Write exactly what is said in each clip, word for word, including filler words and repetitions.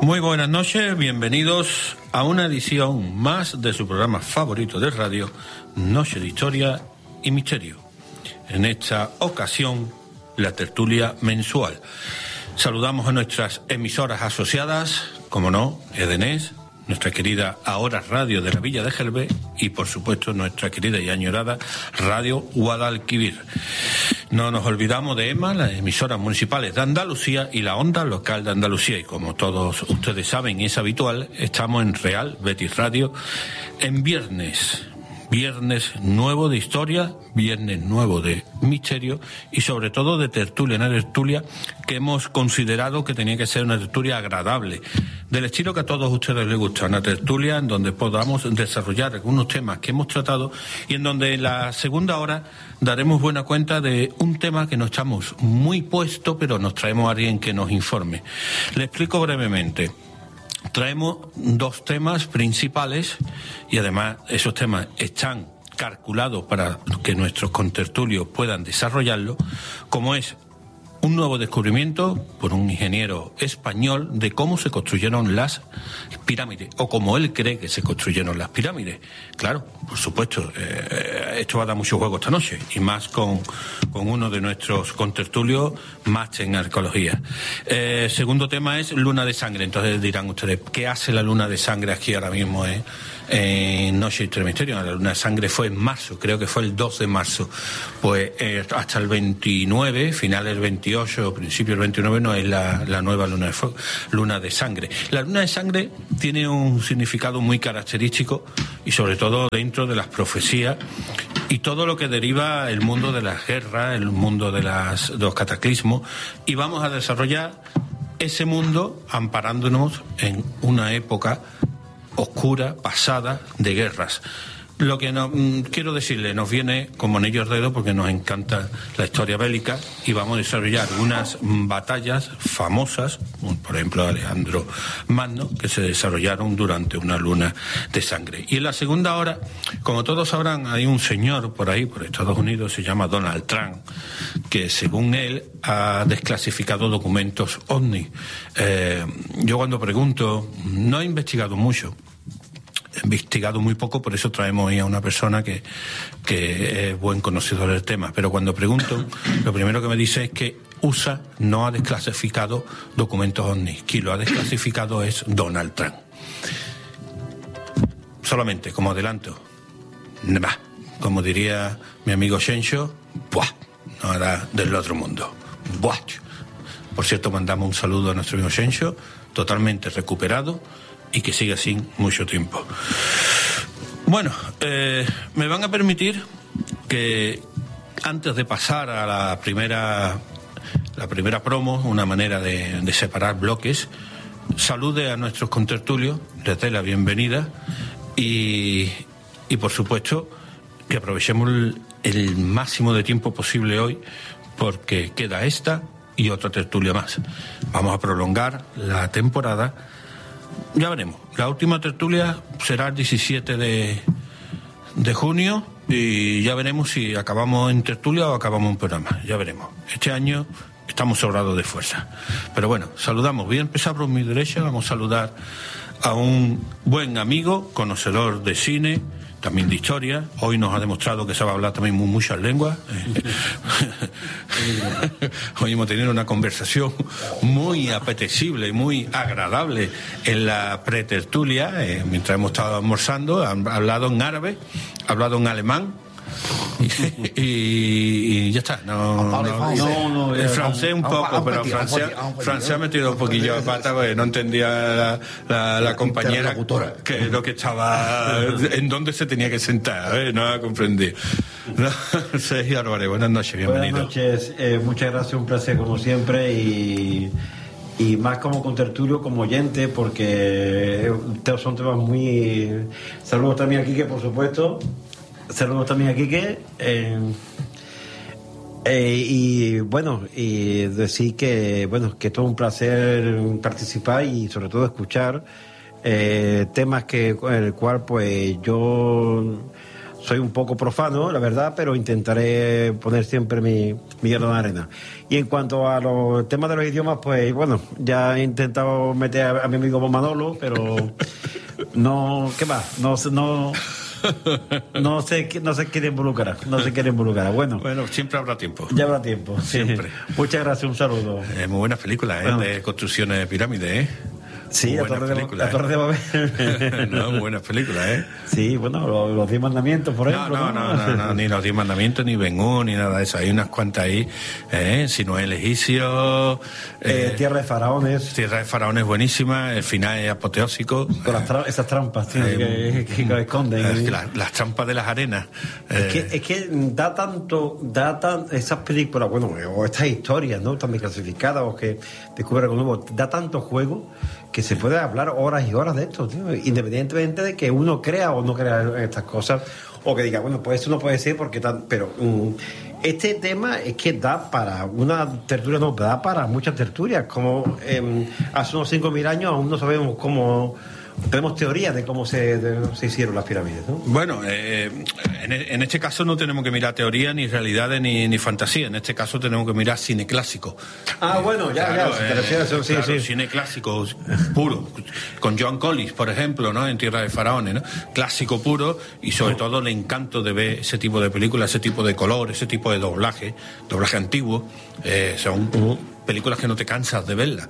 Muy buenas noches, bienvenidos a una edición más de su programa favorito de radio, Noche de Historia y Misterio. En esta ocasión, la tertulia mensual. Saludamos a nuestras emisoras asociadas, como no, Edenés, nuestra querida Ahora Radio de la Villa de Gelbe y, por supuesto, nuestra querida y añorada Radio Guadalquivir. No nos olvidamos de EMA, las emisoras municipales de Andalucía y la Onda Local de Andalucía. Y como todos ustedes saben y es habitual, estamos en Real Betis Radio en viernes. Viernes nuevo de historia, viernes nuevo de misterio y sobre todo de tertulia, una tertulia que hemos considerado que tenía que ser una tertulia agradable, del estilo que a todos ustedes les gusta, una tertulia en donde podamos desarrollar algunos temas que hemos tratado y en donde en la segunda hora daremos buena cuenta de un tema que no estamos muy puesto, pero nos traemos a alguien que nos informe. Le explico brevemente. Traemos dos temas principales y además esos temas están calculados para que nuestros contertulios puedan desarrollarlo, como es un nuevo descubrimiento por un ingeniero español de cómo se construyeron las pirámides, o como él cree que se construyeron las pirámides. Claro, por supuesto, eh, esto va a dar mucho juego esta noche, y más con, con uno de nuestros contertulios, máster en arqueología. Eh, segundo tema es luna de sangre. Entonces dirán ustedes, ¿qué hace la luna de sangre aquí ahora mismo eh, en Noche de Historia y Misterio? La luna de sangre fue en marzo, creo que fue el dos de marzo. Pues eh, hasta el veintinueve, finales del veintiocho, principio del veintinueve, no es la, la nueva luna de, luna de sangre. La luna de sangre tiene un significado muy característico y sobre todo dentro de las profecías y todo lo que deriva el mundo de las guerras, el mundo de, las, de los cataclismos, y vamos a desarrollar ese mundo amparándonos en una época oscura, pasada, de guerras. Lo que no, quiero decirle, nos viene como anillo al dedo porque nos encanta la historia bélica y vamos a desarrollar unas batallas famosas, por ejemplo Alejandro Magno, que se desarrollaron durante una luna de sangre. Y en la segunda hora, como todos sabrán, hay un señor por ahí, por Estados Unidos, se llama Donald Trump, que según él ha desclasificado documentos ovni. Eh, yo cuando pregunto, no he investigado mucho, he investigado muy poco, por eso traemos hoy a una persona que, que es buen conocedor del tema. Pero cuando pregunto, lo primero que me dice es que U S A no ha desclasificado documentos ovnis. Quien lo ha desclasificado es Donald Trump. Solamente, como adelanto, bah, como diría mi amigo Shencho, ¡buah! No era del otro mundo. ¡Buah! Por cierto, mandamos un saludo a nuestro amigo Shencho, totalmente recuperado, y que siga así mucho tiempo. Bueno, eh, me van a permitir que antes de pasar a la primera la primera promo, una manera de, de separar bloques, salude a nuestros contertulios, les dé la bienvenida y, y por supuesto que aprovechemos el, el máximo de tiempo posible hoy, porque queda esta y otra tertulia más. Vamos a prolongar la temporada. Ya veremos. La última tertulia será el diecisiete de, de junio y ya veremos si acabamos en tertulia o acabamos en programa. Ya veremos. Este año estamos sobrados de fuerza. Pero bueno, saludamos. Voy a empezar por mi derecha. Vamos a saludar a un buen amigo, conocedor de cine, también de historia. Hoy nos ha demostrado que sabe hablar también muy, muchas lenguas. Hoy hemos tenido una conversación muy apetecible y muy agradable en la pretertulia, eh, mientras hemos estado almorzando. Ha hablado en árabe, ha hablado en alemán. y, y ya está. No, no, no, no, el francés un poco, pero francés, francés ha metido un poquillo de pata porque no entendía la, la, la compañera que lo que estaba, en dónde se tenía que sentar, ¿eh? No ha comprendido. No, Sergio Álvarez, buenas noches, bienvenido. Buenas noches, eh, muchas gracias, un placer como siempre y y más como contertulio, como oyente, porque son temas muy... Saludos también a Quique, por supuesto. Saludos también a Quique. Eh, eh, y bueno, y decir que bueno que es todo un placer participar y sobre todo escuchar eh, temas que en el cual pues yo soy un poco profano, la verdad, pero intentaré poner siempre mi, mi grano de arena. Y en cuanto a los temas de los idiomas, pues bueno, ya he intentado meter a, a mi amigo Manolo, pero no, ¿qué más? No, no, no sé, no sé qué involucrar, no sé qué involucrar. Bueno, bueno, siempre habrá tiempo. Ya habrá tiempo, siempre. Sí. Muchas gracias, un saludo. Eh, muy buenas películas, ¿eh? Bueno. De construcciones de pirámides, ¿eh? Sí, la Torre, de, la Torre de Babel. No, buenas películas, ¿eh? Sí, bueno, los, los Diez Mandamientos, por ejemplo. No, no, no, no, no, no ni los Diez Mandamientos, ni Ben-Hur, ni nada de eso. Hay unas cuantas ahí, ¿eh? Si no es el egipcio. Eh, eh, Tierra de Faraones. Tierra de Faraones buenísima, el final es apoteósico. Con las tra esas trampas, tío, eh, que, que, que esconden. Eh, la, las trampas de las arenas. Es, eh. que, es que da tanto, da tan, esas películas, bueno, o estas historias, ¿no? También clasificadas, o que descubren algo nuevo, da tanto juego que se puede hablar horas y horas de esto, tío, independientemente de que uno crea o no crea en estas cosas, o que diga, bueno, pues eso no puede ser porque tan, pero um, este tema es que da para una tertulia, no, da para muchas tertulias, como eh, hace unos cinco mil años aún no sabemos cómo. Tenemos teorías de cómo se, de, se hicieron las pirámides, ¿no? Bueno, eh, en, en este caso no tenemos que mirar teoría, ni realidades, ni, ni fantasía. En este caso tenemos que mirar cine clásico. Ah, eh, bueno, ya, claro, ya. Eh, te eso, sí, claro, sí. Cine clásico puro. Con Joan Collins, por ejemplo, ¿no? En Tierra de Faraones, ¿no? Clásico puro y sobre todo el encanto de ver ese tipo de películas, ese tipo de color, ese tipo de doblaje, doblaje antiguo. Eh, son uh-huh. películas que no te cansas de verlas.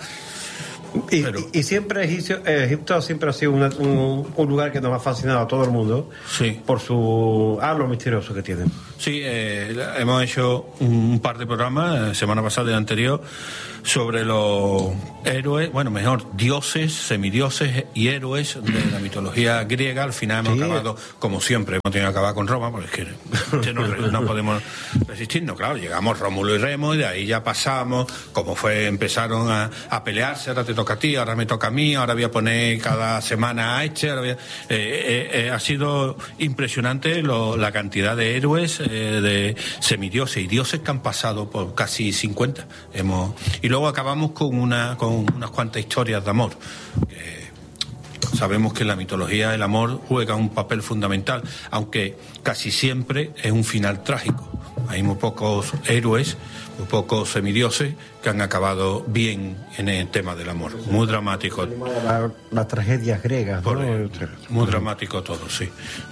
Y, Pero, y, y siempre Egipto, Egipto siempre ha sido una, un, un lugar que nos ha fascinado a todo el mundo, sí, por su halo misterioso que tiene. Sí, eh, hemos hecho un par de programas, semana pasada y anterior, sobre los héroes, bueno, mejor, dioses, semidioses y héroes de la mitología griega. Al final hemos sí. acabado, como siempre, hemos tenido que acabar con Roma, porque es que no, no podemos resistirnos. Claro, llegamos Rómulo y Remo y de ahí ya pasamos, como fue, empezaron a, a pelearse, ahora te toca a ti, ahora me toca a mí, ahora voy a poner cada semana a este, ahora voy a, eh, eh, eh, ha sido impresionante lo, la cantidad de héroes, eh, de semidioses y dioses que han pasado por casi cincuenta. Hemos, y luego acabamos con una con unas cuantas historias de amor. Eh, sabemos que en la mitología el amor juega un papel fundamental, aunque casi siempre es un final trágico. Hay muy pocos héroes, muy pocos semidioses que han acabado bien en el tema del amor. Muy dramático. Las la tragedias griegas, ¿no? Muy dramático todo, sí.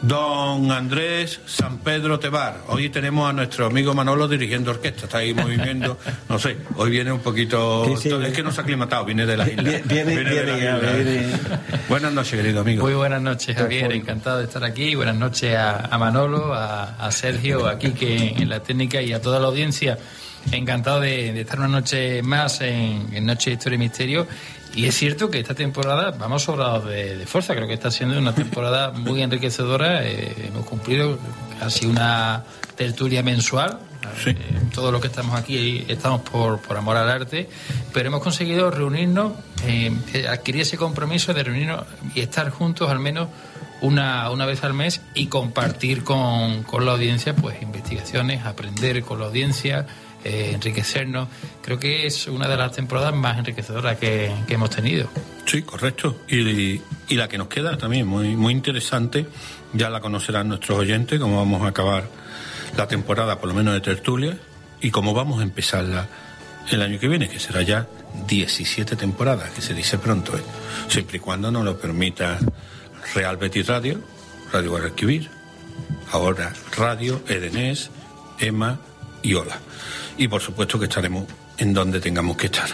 Don Andrés San Pedro Tebar. Hoy tenemos a nuestro amigo Manolo dirigiendo orquesta. Está ahí moviendo, no sé, hoy viene un poquito... Sí, sí. Es que no se ha aclimatado, viene de las islas. Viene, viene, viene, de la viene, viene. Buenas noches, querido amigo. Muy buenas noches, Javier. Encantado de estar aquí. Buenas noches a, a Manolo, a, a Sergio, a Quique en la técnica y a toda la audiencia. Encantado de, de estar una noche más en, en Noche de Historia y Misterio. Y es cierto que esta temporada vamos sobrados de, de fuerza. Creo que está siendo una temporada muy enriquecedora. Eh, hemos cumplido casi una tertulia mensual. Sí. Eh, todo lo que estamos aquí estamos por, por amor al arte, pero hemos conseguido reunirnos, eh, adquirir ese compromiso de reunirnos y estar juntos al menos una, una vez al mes y compartir con, con la audiencia pues investigaciones, aprender con la audiencia, eh, enriquecernos. Creo que es una de las temporadas más enriquecedoras que, que hemos tenido. Sí, correcto. Y, y la que nos queda también muy, muy interesante, ya la conocerán nuestros oyentes, cómo vamos a acabar la temporada, por lo menos de tertulia, y cómo vamos a empezarla el año que viene, que será ya diecisiete temporadas, que se dice pronto, ¿eh? Siempre y cuando nos lo permita Real Betis Radio, Radio Guadalquivir, ahora Radio Edenés, Ema y Ola. Y por supuesto que estaremos en donde tengamos que estar.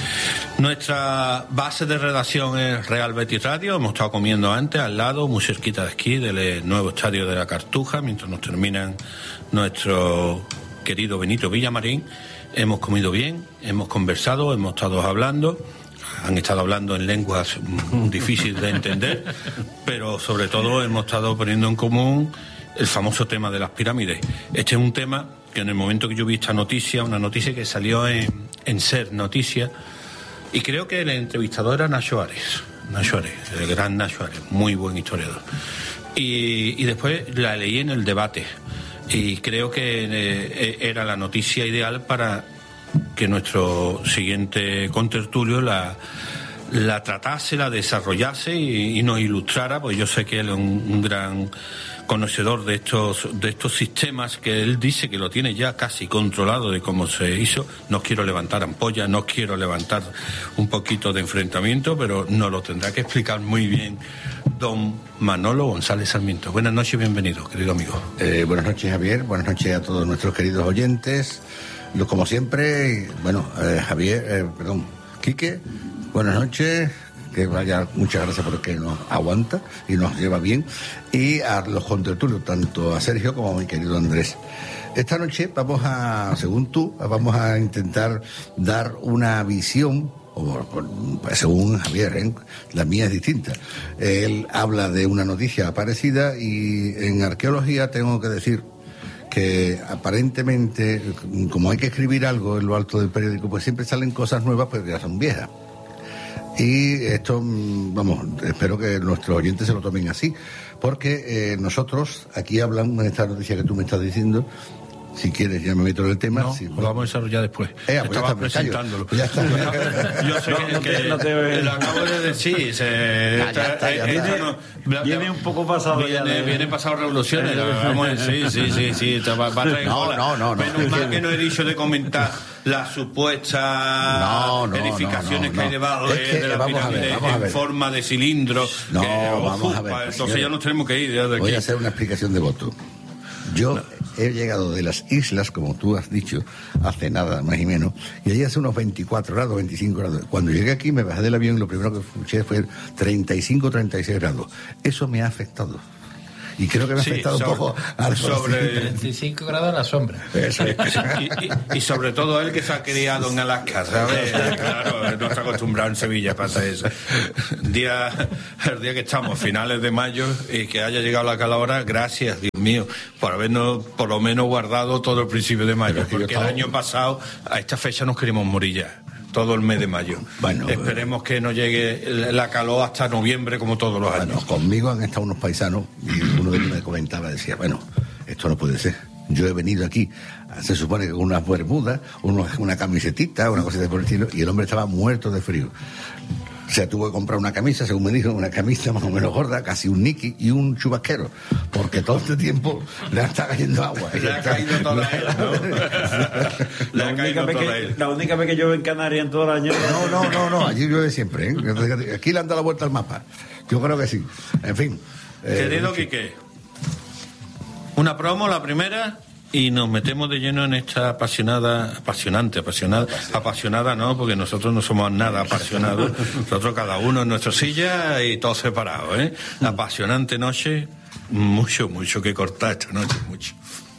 Nuestra base de redacción es Real Betis Radio. Hemos estado comiendo antes al lado, muy cerquita de aquí, del nuevo estadio de la Cartuja, mientras nos terminan nuestro querido Benito Villamarín. Hemos comido bien, hemos conversado, hemos estado hablando. Han estado hablando en lenguas difíciles de entender, pero sobre todo hemos estado poniendo en común el famoso tema de las pirámides. Este es un tema que en el momento que yo vi esta noticia, una noticia que salió en, en Ser Noticias, y creo que el entrevistador era Nacho Ares, Nacho Ares, el gran Nacho Ares, muy buen historiador. Y, y después la leí en el debate, y creo que eh, era la noticia ideal para que nuestro siguiente contertulio la, la tratase, la desarrollase y, y nos ilustrara, pues yo sé que él es un, un gran conocedor de estos de estos sistemas, que él dice que lo tiene ya casi controlado de cómo se hizo. No quiero levantar ampollas, no quiero levantar un poquito de enfrentamiento, pero nos lo tendrá que explicar muy bien don Manolo González Sarmiento. Buenas noches, bienvenido, querido amigo. Eh, buenas noches, Javier, buenas noches a todos nuestros queridos oyentes. Como siempre, bueno, eh, Javier, eh, perdón, Quique, buenas noches. Que vaya, muchas gracias porque nos aguanta y nos lleva bien, y a los contertulios, tanto a Sergio como a mi querido Andrés. Esta noche vamos a, según tú, vamos a intentar dar una visión, o, según Javier, ¿eh? La mía es distinta. Él habla de una noticia parecida, y en arqueología tengo que decir que aparentemente, como hay que escribir algo en lo alto del periódico, pues siempre salen cosas nuevas, pero que ya son viejas. Y esto, vamos, espero que nuestros oyentes se lo tomen así, porque eh, nosotros aquí hablamos en esta noticia que tú me estás diciendo. Si quieres, ya me meto en el tema. No, sí, lo vamos a desarrollar después. Eh, pues Estaba ya está, presentándolo. Ya está. Yo sé que, No, que no te- no te- lo acabo de decir. Se, Ya, ya está, ya eh, está. esto no- Viene un poco pasado ya Viene, de- viene pasado revoluciones. Vamos a decir, sí, sí, sí, sí. te Va, va a traer No, cola. no, no, no. Menos mal que no he dicho de comentar las supuestas No, no, edificaciones no, no, que hay no. debajo Es de, que, de la vamos a ver, pirámide vamos a en ver. forma de cilindro. No, que, vamos a ver, ojo, pues, entonces señor. ya nos tenemos que ir ya de aquí. Voy a hacer una explicación de voto. Yo no. he llegado de las islas, como tú has dicho, hace nada, más y menos, y allí hace unos veinticuatro grados, veinticinco grados. Cuando llegué aquí, me bajé del avión y lo primero que escuché fue treinta y cinco, treinta y seis grados. Eso me ha afectado. Y creo que me ha Sí, afectado sobre- un poco al sobre- treinta y cinco grados a la sombra. Eso es. Y, y- y sobre todo él que se ha criado en Alaska, ¿sabes? Claro, no está acostumbrado en Sevilla para hacer eso. Día, el día que estamos, finales de mayo, y que haya llegado la calora, gracias, Dios mío, por habernos por lo menos guardado todo el principio de mayo, Pero es que yo porque el estaba- año pasado a esta fecha nos queríamos morir ya. Todo el mes de mayo. Bueno, esperemos que no llegue la calor hasta noviembre como todos los Bueno, años. conmigo han estado unos paisanos y uno de ellos me comentaba, decía, bueno, esto no puede ser. Yo he venido aquí, se supone que con unas bermudas, unos- una camisetita, una cosita por el estilo, y el hombre estaba muerto de frío. O sea, tuvo que comprar una camisa, según me dijo, una camisa más o menos gorda, casi un Niki y un chubasquero, porque todo este tiempo le está cayendo agua. Le ha caído toda él, ¿no? Le La ha única, caído vez toda que, él. la única vez que llueve en Canarias en todo el año. No, no, no, no, allí llueve siempre, ¿eh? Aquí le han dado la vuelta al mapa. Yo creo que sí. En fin. eh, Querido Quique, una promo, la primera, y nos metemos de lleno en esta apasionada, apasionante, apasionada, apasionada no, porque nosotros no somos nada apasionados, nosotros cada uno en nuestra silla y todos separados, ¿eh? Apasionante noche, mucho, mucho que cortar esta noche, mucho.